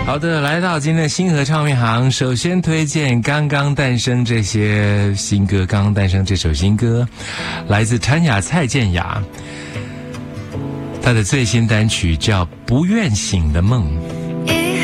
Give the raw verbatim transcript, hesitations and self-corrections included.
好的，来到今天的星河唱片行，首先推荐刚刚诞生这些新歌，刚刚诞生这首新歌，来自谭雅蔡健雅，她的最新单曲叫《不愿醒的梦》。